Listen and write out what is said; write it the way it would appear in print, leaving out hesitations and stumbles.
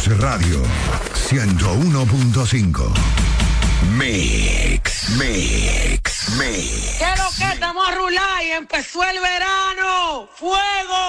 Radio 101.5. Mix. ¿Qué es lo que estamos a rular y empezó el verano? ¡Fuego!